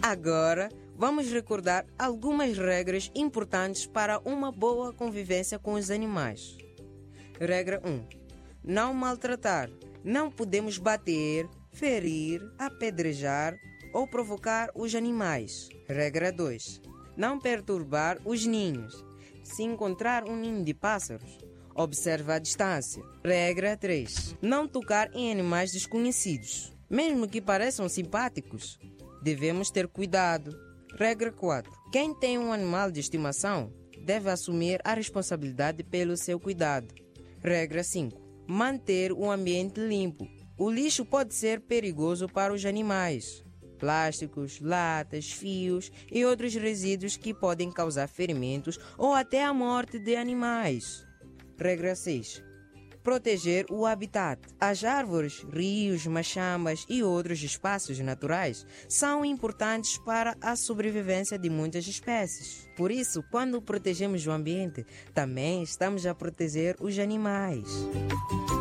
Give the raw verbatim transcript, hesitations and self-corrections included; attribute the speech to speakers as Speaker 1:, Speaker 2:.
Speaker 1: Agora, vamos recordar algumas regras importantes para uma boa convivência com os animais. Regra um. Não maltratar. Não podemos bater, ferir, apedrejar ou provocar os animais. Regra dois. Não perturbar os ninhos. Se encontrar um ninho de pássaros, observe a distância. Regra três. Não tocar em animais desconhecidos. Mesmo que pareçam simpáticos, devemos ter cuidado. Regra quatro. Quem tem um animal de estimação deve assumir a responsabilidade pelo seu cuidado. Regra cinco. Manter o ambiente limpo. O lixo pode ser perigoso para os animais. Plásticos, latas, fios e outros resíduos que podem causar ferimentos ou até a morte de animais. Regra seis. Proteger o habitat. As árvores, rios, machambas e outros espaços naturais são importantes para a sobrevivência de muitas espécies. Por isso, quando protegemos o ambiente, também estamos a proteger os animais.